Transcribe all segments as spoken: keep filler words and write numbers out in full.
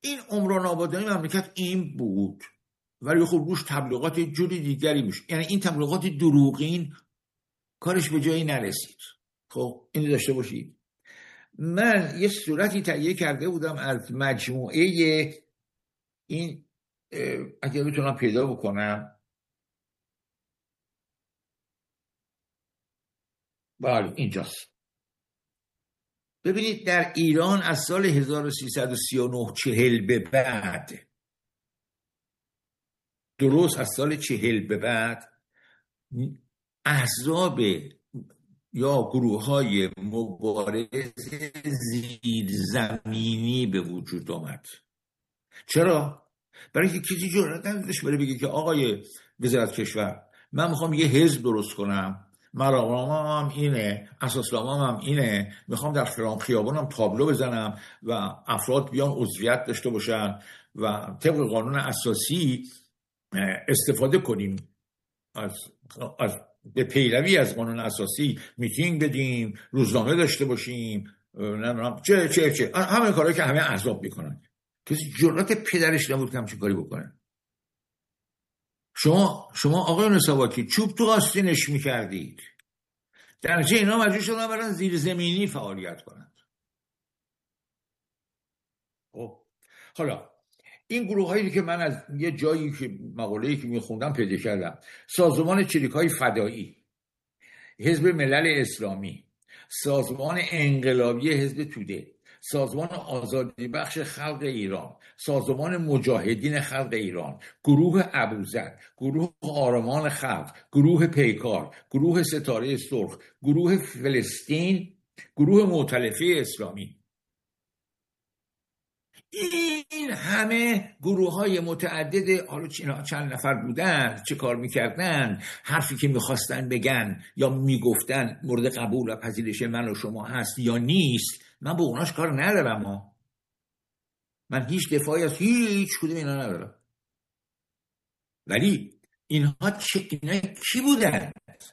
این عمران آبادانی مملکت این بود، ولی خب روش تبلیغات جوری دیگری میشه. یعنی این تبلیغات دروغین کارش به جایی نرسید. خب اینو داشته باشید. من یه صورتی تهیه کرده بودم از مجموعه این، اگه بتونم پیدا بکنم، بله اینجاست. ببینید در ایران از سال هزار و سیصد و سی و نه چهل به بعد، درست از سال چهل به بعد، احزاب یا گروه های مبارز زیرزمینی به وجود آمد. چرا؟ برای اینکه کسی جرئت نداشت بره بگه که آقای وزارت کشور من میخوام یه حزب درست کنم، مرامم هم اینه، اساسنامه‌م هم اینه، میخوام در خیابان خیابانم تابلو بزنم و افراد بیان عضویت داشته باشن و طبق قانون اساسی استفاده کنیم از, از به پیروی از قانون اساسی میتینگ بدیم، روزنامه داشته باشیم، نمیدونم چه چه چه همه کارهایی که همه احزاب میکنن. کسی جرأت پدرش نبود که همچین کاری بکنه. شما شما آقایون سواکی چوب تو آستینش میکردید، در نتیجه اینا مجبور شدن برن زیر زمینی فعالیت کنند. خب حالا این گروه هایی که من از یه جایی که مقاله‌ای که میخوندم پیدا کردم، سازمان چریک‌های فدایی، حزب ملل اسلامی، سازمان انقلابی حزب توده، سازمان آزادی بخش خلق ایران، سازمان مجاهدین خلق ایران، گروه ابوذر، گروه آرمان خلق، گروه پیکار، گروه ستاره سرخ، گروه فلسطین، گروه مؤتلفه اسلامی، این همه گروه های متعدد، حالا چند نفر بودن، چه کار میکردن، حرفی که میخواستن بگن یا میگفتن مورد قبول و پذیرش من و شما هست یا نیست، من به اوناش کار ندارم. ها. من هیچ دفاعی از هیچ کدوم اینا ندارم. ولی اینها چه اینا کی بودن؟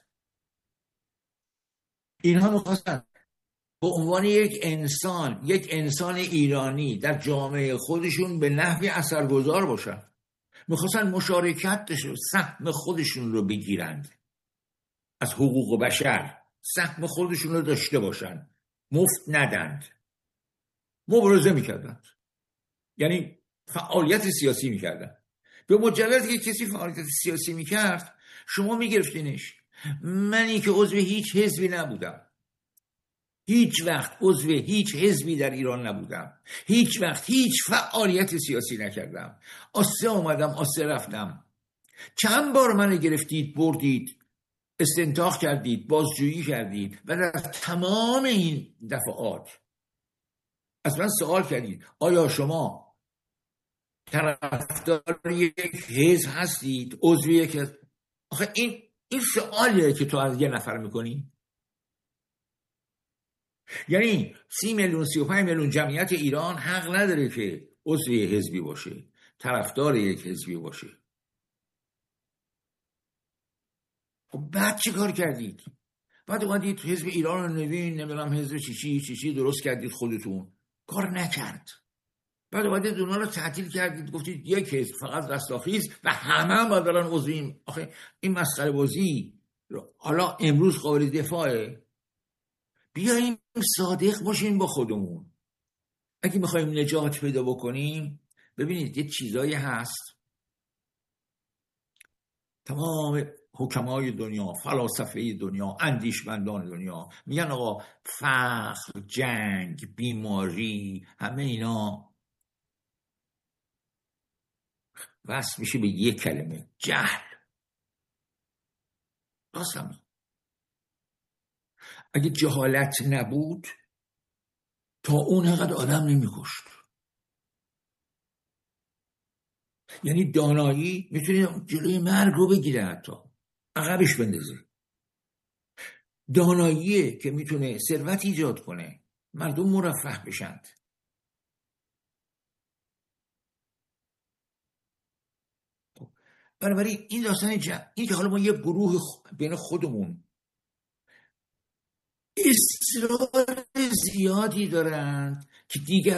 اینها میخواستن به عنوان یک انسان، یک انسان ایرانی در جامعه خودشون به نحوی اثرگذار باشن. میخواستن مشارکت داشته، سهم خودشون رو بگیرند از حقوق بشر، سهم خودشون رو داشته باشن، مفت ندند. مبارزه میکردند، یعنی فعالیت سیاسی میکردن. به مجرد که کسی فعالیت سیاسی میکرد شما میگرفتینش. منی که عضو هیچ حزبی نبودم، هیچ وقت عضو هیچ حزبی در ایران نبودم، هیچ وقت هیچ فعالیت سیاسی نکردم، آسه اومدم آسه رفتم. چند بار منو گرفتید، بردید، استنتاق کردید، بازجویی کردید و در تمام این دفعات از من سوال کردید آیا شما طرفدار یک حزب هستید، عضو یک حزب؟ آخه این این سوالیه که تو از یه نفر میکنی. یعنی سی میلیون سی و پنج میلیون جمعیت ایران حق نداره که عضو یک حزبی باشه، طرفدار یک حزبی باشه. خب بعد چی کار کردید؟ بعد اومدید حزب ایران رو نوین، نمیدونم حزب چیچی چیچی درست کردید خودتون، کار نکرد. بعد اومدید اونا رو تعطیل کردید، گفتید یک حزب فقط رستاخیز و همه هم باید برن عضویم. آخه این مسخره بازی حالا امروز قابل دفاعه؟ بیاییم صادق باشیم با خودمون. اگه میخوایم نجات پیدا بکنیم، ببینید یه چیزایی هست تمام حکمای دنیا، فلاسفه دنیا، اندیشمندان دنیا میگن آقا فقر، جنگ، بیماری، همه اینا وصل میشه به یک کلمه: جهل. راستم اگه جهالت نبود تا اون اینقدر آدم نمیکشت. یعنی دانایی میتونه جلوی مرگ رو بگیره، حتی عقبش بندازه. داناییه که میتونه ثروت ایجاد کنه، مردم مرفه بشند. بنابراین این داستان جمع، این که حالا ما یه گروه بین خودمون اصرار زیادی دارن که دیگر